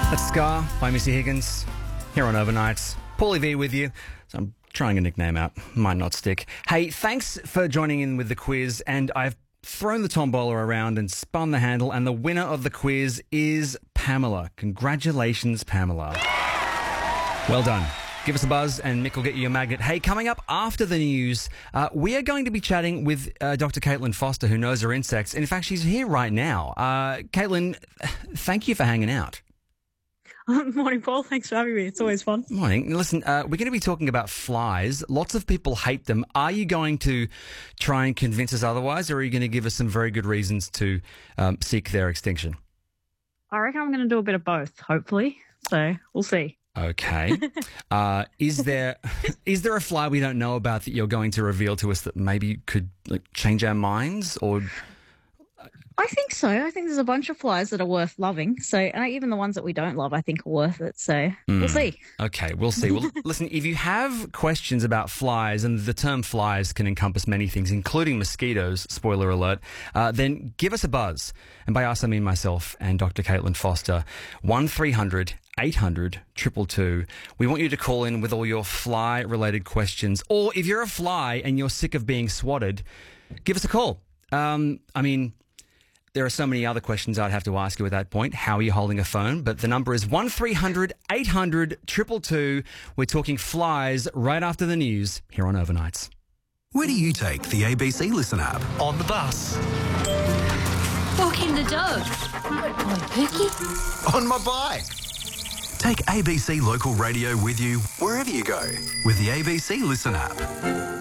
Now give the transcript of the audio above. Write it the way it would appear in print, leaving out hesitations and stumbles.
That's Scar by Missy Higgins here on Overnights. Paulie V with you. So I'm trying a nickname out. Might not stick. Hey, thanks for joining in with the quiz. And I've thrown the tombola around and spun the handle. And the winner of the quiz is Pamela. Congratulations, Pamela. Well done. Give us a buzz and Mick will get you a magnet. Hey, coming up after the news, we are going to be chatting with Dr. Caitlin Foster, who knows her insects. And in fact, she's here right now. Caitlin, thank you for hanging out. Morning, Paul. Thanks for having me. It's always fun. Morning. Listen, we're going to be talking about flies. Lots of people hate them. Are you going to try and convince us otherwise, or are you going to give us some very good reasons to seek their extinction? I reckon I'm going to do a bit of both, hopefully. So we'll see. Okay. Is there a fly we don't know about that you're going to reveal to us that maybe could change our minds? Or I think so. I think there's a bunch of flies that are worth loving. So even the ones that we don't love, I think are worth it. So we'll see. Okay, we'll see. Well, listen, if you have questions about flies, and the term flies can encompass many things, including mosquitoes, spoiler alert, then give us a buzz. And by us, I mean myself and Dr. Caitlin Foster. 1300 800 222. We want you to call in with all your fly-related questions. Or if you're a fly and you're sick of being swatted, give us a call. There are so many other questions I'd have to ask you at that point. How are you holding a phone? But the number is 1300 800 222. We're talking flies right after the news here on Overnights. Where do you take the ABC Listen app? On the bus. Walking the dog. Good boy, Pookie. On my bike. Take ABC Local Radio with you wherever you go with the ABC Listen app.